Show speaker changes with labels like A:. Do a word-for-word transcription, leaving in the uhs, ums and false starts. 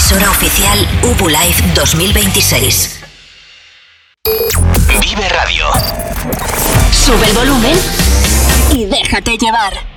A: emisora oficial U B U Live dos mil veintiséis.
B: Vive Radio.
A: Sube el volumen y déjate llevar.